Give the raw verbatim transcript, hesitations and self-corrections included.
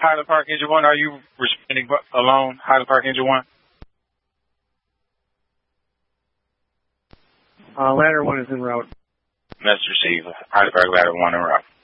Highland Park Engine one, are you responding alone? Highland Park Engine one? Uh, ladder one is en route. Message received. Highland Park ladder one en route.